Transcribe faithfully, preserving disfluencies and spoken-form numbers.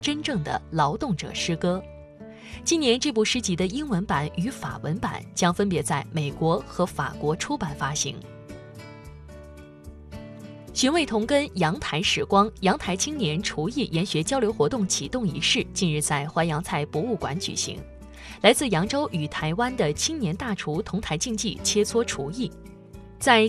真正的劳动者诗歌。今年这部诗集的英文版与法文版将分别在美国和法国出版发行。寻味同根，阳台时光，阳台青年厨艺研学交流活动启动仪式近日在淮扬菜博物馆举行。来自扬州与台湾的青年大厨同台竞技切磋厨艺。在